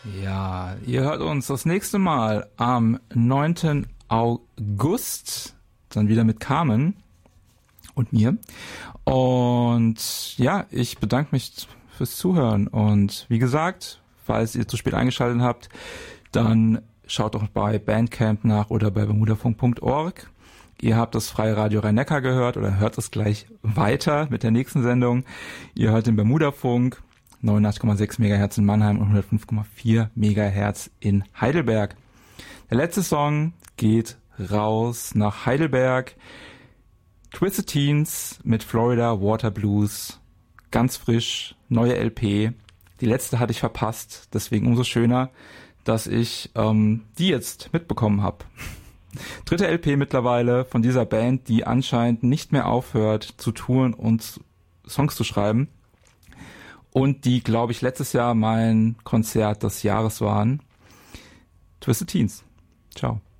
Ja, ihr hört uns das nächste Mal am 9. August, dann wieder mit Carmen und mir. Und ja, ich bedanke mich fürs Zuhören. Und wie gesagt, falls ihr zu spät eingeschaltet habt, dann schaut doch bei Bandcamp nach oder bei bermudafunk.org. Ihr habt das Freie Radio Rhein-Neckar gehört oder hört es gleich weiter mit der nächsten Sendung. Ihr hört den Bermudafunk, 89,6 MHz in Mannheim und 105,4 MHz in Heidelberg. Der letzte Song geht raus nach Heidelberg. Twisted Teens mit Florida Water Blues. Ganz frisch, neue LP. Die letzte hatte ich verpasst, deswegen umso schöner, dass ich die jetzt mitbekommen habe. Dritte LP mittlerweile von dieser Band, die anscheinend nicht mehr aufhört zu touren und Songs zu schreiben. Und die, glaube ich, letztes Jahr mein Konzert des Jahres waren. Twisted Teens. Ciao.